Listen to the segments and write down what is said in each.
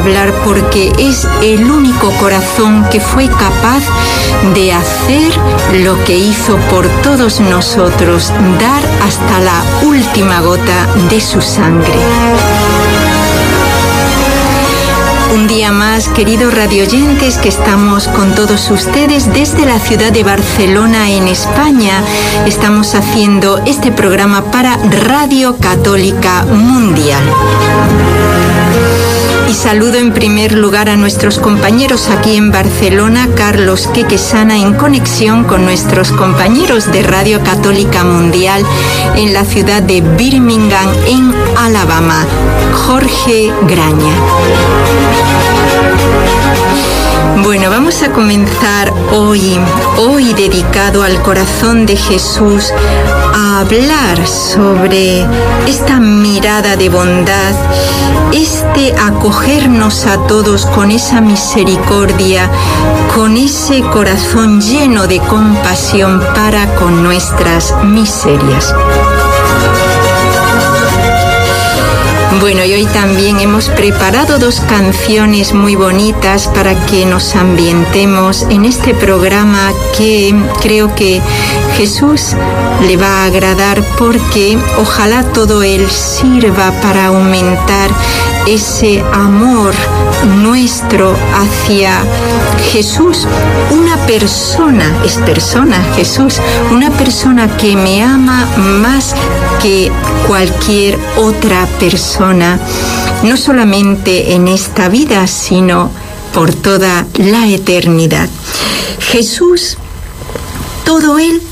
hablar porque es el único corazón que fue capaz de hacer lo que hizo por todos nosotros, dar hasta la última gota de su sangre. Un día más, queridos radioyentes, que estamos con todos ustedes desde la ciudad de Barcelona, en España. Estamos haciendo este programa para Radio Católica Mundial. Y saludo en primer lugar a nuestros compañeros aquí en Barcelona, Carlos Quequesana, en conexión con nuestros compañeros de Radio Católica Mundial en la ciudad de Birmingham, en Alabama, Jorge Graña. Bueno, vamos a comenzar hoy dedicado al corazón de Jesús, a hablar sobre esta mirada de bondad, este acogernos a todos con esa misericordia, con ese corazón lleno de compasión para con nuestras miserias. Bueno, y hoy también hemos preparado dos canciones muy bonitas para que nos ambientemos en este programa que creo que Jesús le va a agradar, porque ojalá todo él sirva para aumentar ese amor nuestro hacia Jesús, una persona, es persona Jesús, una persona que me ama más que cualquier otra persona, no solamente en esta vida, sino por toda la eternidad. Jesús, todo él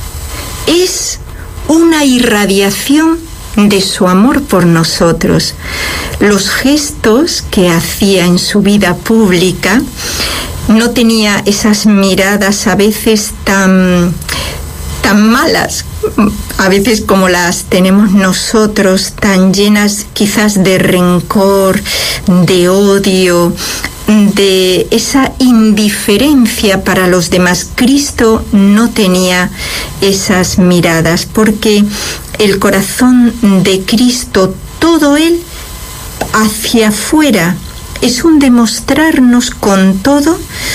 es una irradiación de su amor por nosotros. Los gestos que hacía en su vida pública, no tenía esas miradas a veces tan malas, a veces como las tenemos nosotros, tan llenas quizás de rencor, de odio, de esa indiferencia para los demás. Cristo no tenía esas miradas, porque el corazón de Cristo, todo él hacia afuera, es un demostrarnos con todo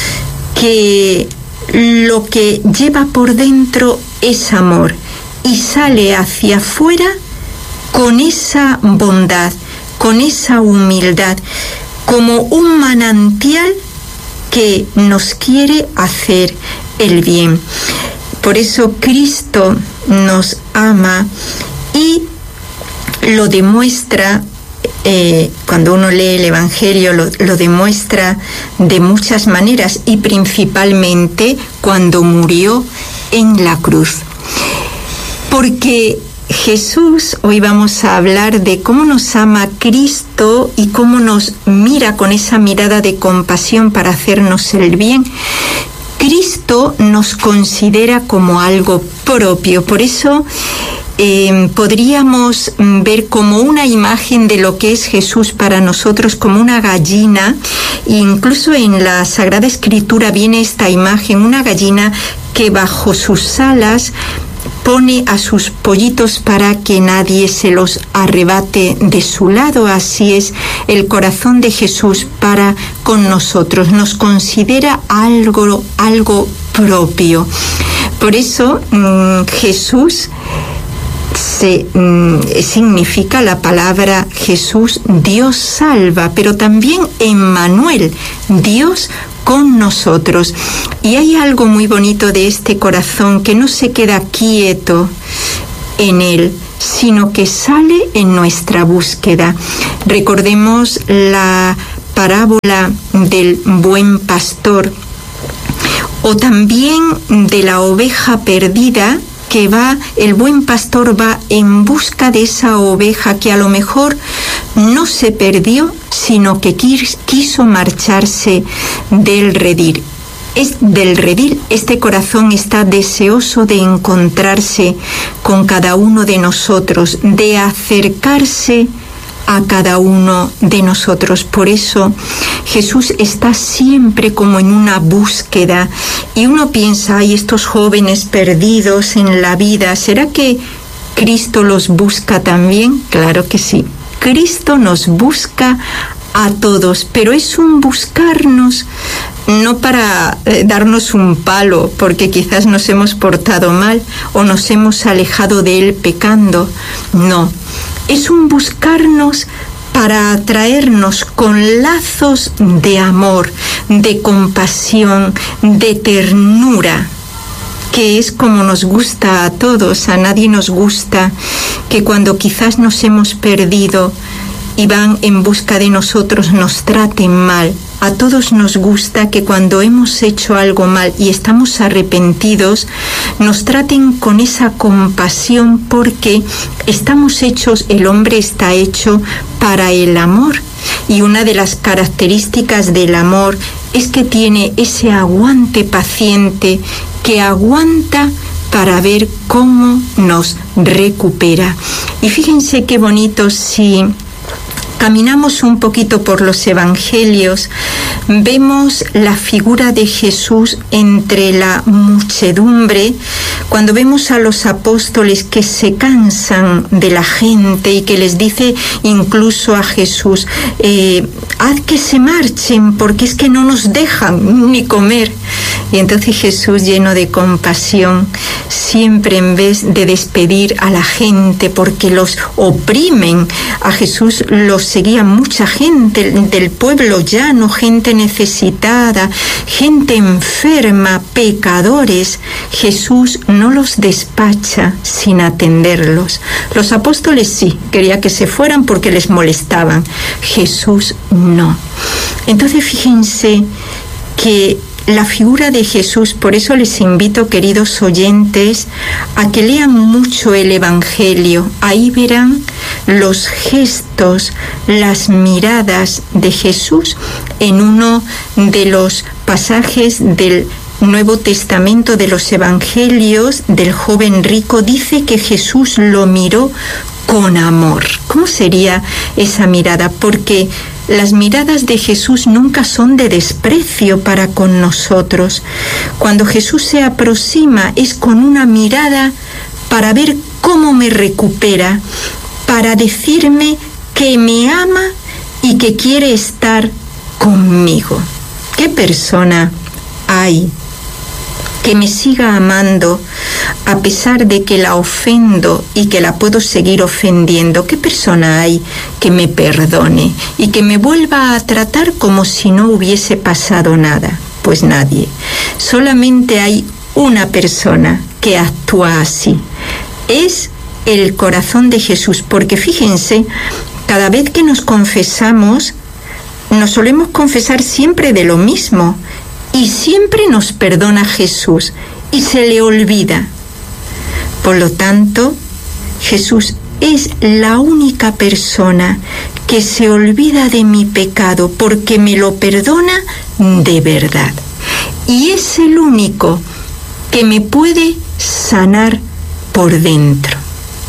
que lo que lleva por dentro es amor, y sale hacia afuera con esa bondad, con esa humildad, como un manantial que nos quiere hacer el bien. Por eso Cristo nos ama y lo demuestra. Cuando uno lee el Evangelio lo demuestra de muchas maneras, y principalmente cuando murió en la cruz. Porque Jesús, hoy vamos a hablar de cómo nos ama Cristo y cómo nos mira con esa mirada de compasión para hacernos el bien. Cristo nos considera como algo propio, por eso podríamos ver como una imagen de lo que es Jesús para nosotros, como una gallina. Incluso en la Sagrada Escritura viene esta imagen, una gallina que bajo sus alas pone a sus pollitos para que nadie se los arrebate de su lado. Así es el corazón de Jesús para con nosotros, nos considera algo propio. Por eso Jesús significa la palabra Jesús, Dios salva, pero también Emmanuel, Dios con nosotros. Y hay algo muy bonito de este corazón, que no se queda quieto en él, sino que sale en nuestra búsqueda. Recordemos la parábola del buen pastor, o también de la oveja perdida, que el buen pastor va en busca de esa oveja que a lo mejor no se perdió, sino que quiso marcharse del redil. Este corazón está deseoso de encontrarse con cada uno de nosotros, de acercarse a cada uno de nosotros. Por eso Jesús está siempre como en una búsqueda, y uno piensa, ay, estos jóvenes perdidos en la vida, ¿será que Cristo los busca también? Claro que sí. Cristo nos busca a todos, pero es un buscarnos no para darnos un palo, porque quizás nos hemos portado mal o nos hemos alejado de Él pecando. No, es un buscarnos para atraernos con lazos de amor, de compasión, de ternura, que es como nos gusta a todos. A nadie nos gusta que cuando quizás nos hemos perdido y van en busca de nosotros nos traten mal. A todos nos gusta que cuando hemos hecho algo mal y estamos arrepentidos, nos traten con esa compasión, porque estamos hechos, el hombre está hecho para el amor. Y una de las características del amor es que tiene ese aguante paciente, que aguanta para ver cómo nos recupera. Y fíjense qué bonito, si caminamos un poquito por los evangelios, vemos la figura de Jesús entre la muchedumbre, cuando vemos a los apóstoles que se cansan de la gente y que les dice incluso a Jesús, haz que se marchen porque es que no nos dejan ni comer. Y entonces Jesús, lleno de compasión, siempre en vez de despedir a la gente porque los oprimen, a Jesús los seguía mucha gente del pueblo llano, gente necesitada, gente enferma, pecadores. Jesús no los despacha sin atenderlos. Los apóstoles sí, quería que se fueran porque les molestaban. Jesús no. Entonces fíjense que la figura de Jesús, por eso les invito, queridos oyentes, a que lean mucho el Evangelio. Ahí verán los gestos, las miradas de Jesús en uno de los pasajes del Nuevo Testamento de los Evangelios. Del joven rico dice que Jesús lo miró con amor. ¿Cómo sería esa mirada? Porque las miradas de Jesús nunca son de desprecio para con nosotros. Cuando Jesús se aproxima es con una mirada para ver cómo me recupera, para decirme que me ama y que quiere estar conmigo. ¿Qué persona hay que me siga amando a pesar de que la ofendo y que la puedo seguir ofendiendo? ¿Qué persona hay que me perdone y que me vuelva a tratar como si no hubiese pasado nada? Pues nadie. Solamente hay una persona que actúa así. Es el corazón de Jesús, porque fíjense, cada vez que nos confesamos, nos solemos confesar siempre de lo mismo. Y siempre nos perdona Jesús y se le olvida. Por lo tanto, Jesús es la única persona que se olvida de mi pecado porque me lo perdona de verdad. Y es el único que me puede sanar por dentro.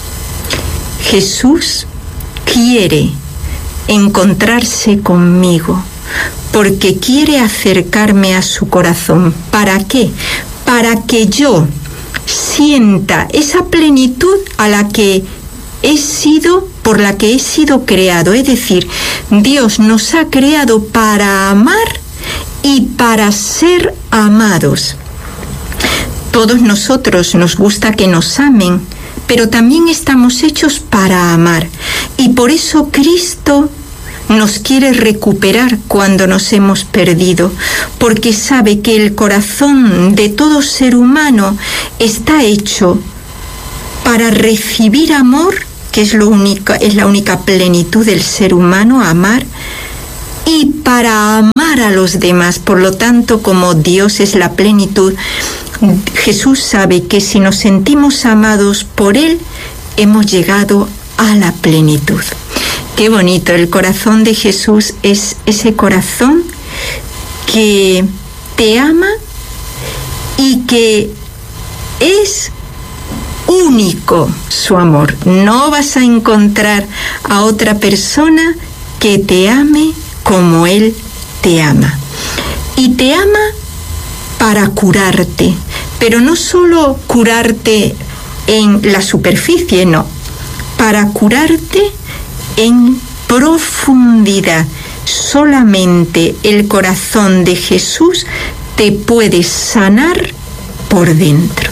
Jesús quiere encontrarse conmigo, porque quiere acercarme a su corazón. ¿Para qué? Para que yo sienta esa plenitud a la que he sido, por la que he sido creado. Es decir, Dios nos ha creado para amar y para ser amados. Todos nosotros nos gusta que nos amen, pero también estamos hechos para amar. Y por eso Cristo nos quiere recuperar cuando nos hemos perdido, porque sabe que el corazón de todo ser humano está hecho para recibir amor, que es la única plenitud del ser humano, amar, y para amar a los demás. Por lo tanto, como Dios es la plenitud, Jesús sabe que si nos sentimos amados por Él, hemos llegado a la plenitud. Qué bonito, el corazón de Jesús es ese corazón que te ama y que es único su amor. No vas a encontrar a otra persona que te ame como Él te ama. Y te ama para curarte, pero no solo curarte en la superficie, no, para curarte en profundidad. Solamente el corazón de Jesús te puede sanar por dentro.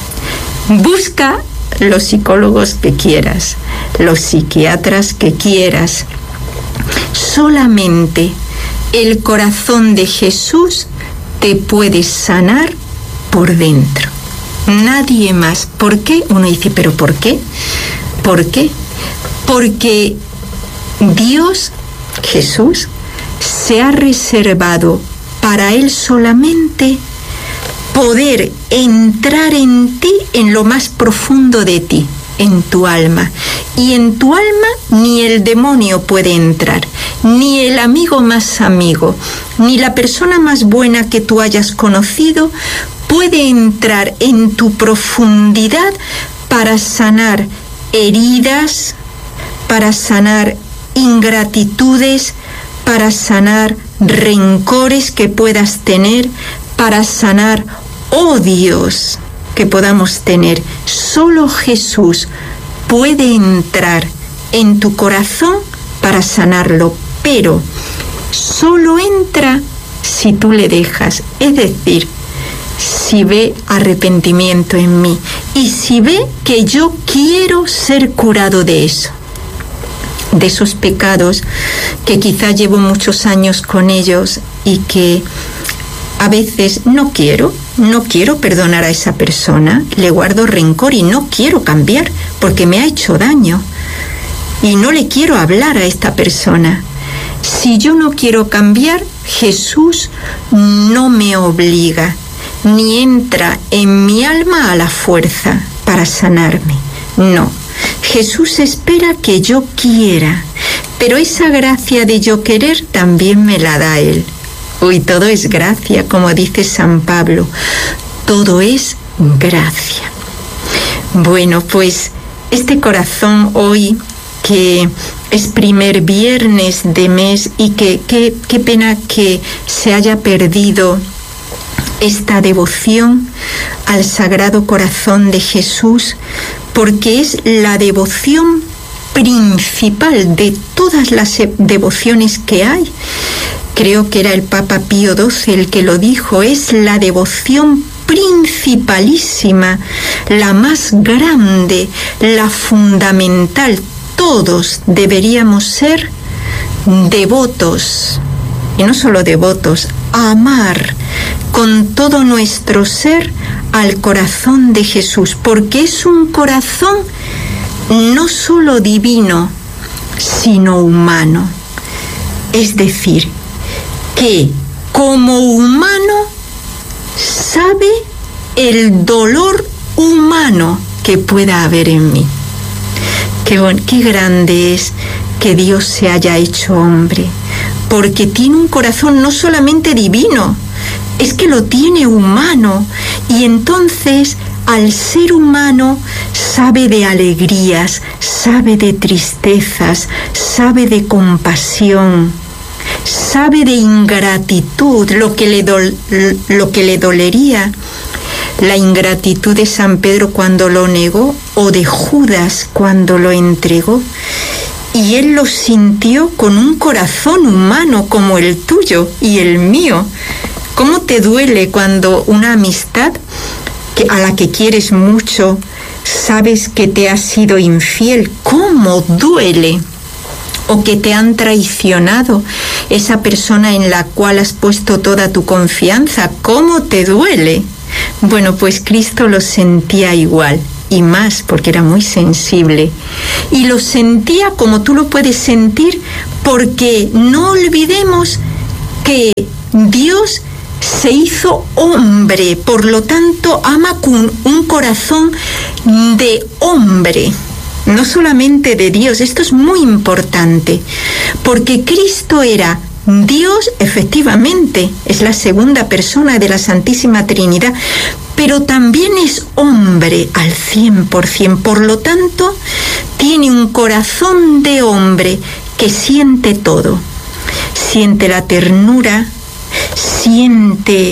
Busca los psicólogos que quieras, los psiquiatras que quieras. Solamente el corazón de Jesús te puede sanar por dentro. Nadie más. ¿Por qué? Uno dice, ¿pero por qué? ¿Por qué? Porque Dios, Jesús, se ha reservado para Él solamente poder entrar en ti, en lo más profundo de ti, en tu alma. Y en tu alma ni el demonio puede entrar, ni el amigo más amigo, ni la persona más buena que tú hayas conocido puede entrar en tu profundidad para sanar heridas, para sanar ingratitudes, para sanar rencores que puedas tener, para sanar odios que podamos tener. Solo Jesús puede entrar en tu corazón para sanarlo, pero solo entra si tú le dejas, es decir, si ve arrepentimiento en mí y si ve que yo quiero ser curado de eso, de esos pecados que quizá llevo muchos años con ellos y que a veces no quiero perdonar a esa persona, le guardo rencor y no quiero cambiar porque me ha hecho daño y no le quiero hablar a esta persona. Si yo no quiero cambiar, Jesús no me obliga, ni entra en mi alma a la fuerza para sanarme. No, Jesús espera que yo quiera, pero esa gracia de yo querer también me la da Él. Uy, todo es gracia, como dice San Pablo, todo es gracia. Bueno, pues este corazón hoy, que es primer viernes de mes y que qué pena que se haya perdido esta devoción al Sagrado Corazón de Jesús, porque es la devoción principal de todas las devociones que hay. Creo que era el Papa Pío XII el que lo dijo, es la devoción principalísima, la más grande, la fundamental. Todos deberíamos ser devotos, y no solo devotos, amar con todo nuestro ser al corazón de Jesús, porque es un corazón no solo divino, sino humano. Es decir, que como humano sabe el dolor humano que pueda haber en mí. Qué grande es que Dios se haya hecho hombre, porque tiene un corazón no solamente divino, es que lo tiene humano, y entonces al ser humano sabe de alegrías, sabe de tristezas, sabe de compasión, sabe de ingratitud, lo que le dolería. La ingratitud de San Pedro cuando lo negó, o de Judas cuando lo entregó. Y él lo sintió con un corazón humano como el tuyo y el mío. ¿Cómo te duele cuando una amistad a la que quieres mucho, sabes que te ha sido infiel? ¿Cómo duele? O que te han traicionado, esa persona en la cual has puesto toda tu confianza. ¿Cómo te duele? Bueno, pues Cristo lo sentía igual, y más, porque era muy sensible. Y lo sentía como tú lo puedes sentir, porque no olvidemos que Dios se hizo hombre, por lo tanto ama con un corazón de hombre, no solamente de Dios. Esto es muy importante, porque Cristo era Dios, efectivamente, es la segunda persona de la Santísima Trinidad, pero también es hombre al 100%, por lo tanto, tiene un corazón de hombre que siente todo, siente la ternura, siente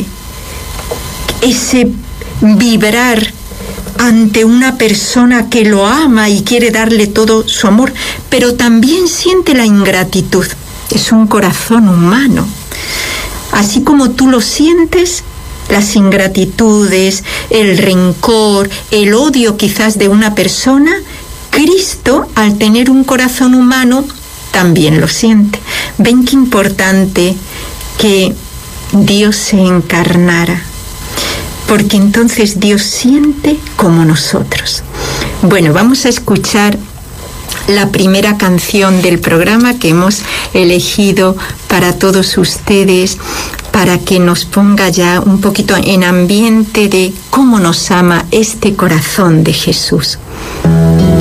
ese vibrar ante una persona que lo ama y quiere darle todo su amor, pero también siente la ingratitud. es un corazón humano. Así como tú lo sientes, las ingratitudes, el rencor, el odio quizás de una persona, Cristo, al tener un corazón humano, también lo siente. Ven qué importante que Dios se encarnara, porque entonces Dios siente como nosotros. Bueno, vamos a escuchar la primera canción del programa que hemos elegido para todos ustedes, para que nos ponga ya un poquito en ambiente de cómo nos ama este corazón de Jesús.